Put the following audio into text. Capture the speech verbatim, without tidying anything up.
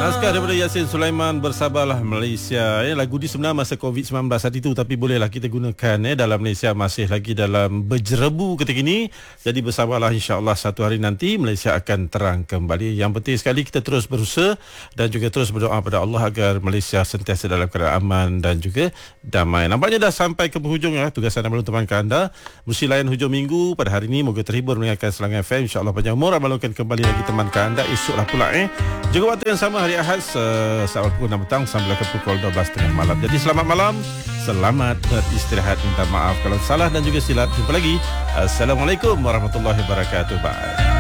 Naskah daripada Yasin Sulaiman, Bersabarlah Malaysia. Eh, lagu ni sebenarnya masa covid sembilan belas saat itu, tapi bolehlah kita gunakan eh, dalam Malaysia masih lagi dalam berjerebu ketika ini. Jadi bersabarlah, insya-Allah satu hari nanti Malaysia akan terang kembali. Yang penting sekali kita terus berusaha dan juga terus berdoa pada Allah agar Malaysia sentiasa dalam keadaan aman dan juga damai. Nampaknya dah sampai ke penghujung ya tugasan dan teman ke anda. Mesti layan hujung minggu pada hari ini. Moga terhibur mendengarkan Selangan F M. InsyaAllah panjang umur. Amalkan kembali lagi teman ke anda esoklah pula eh. Juga waktu yang sama hari Ahad uh, saat pukul enam petang sampai ke pukul dua belas tengah malam. Jadi selamat malam, selamat beristirahat, minta maaf kalau salah dan juga silap. Jumpa lagi. Assalamualaikum warahmatullahi wabarakatuh. Bye.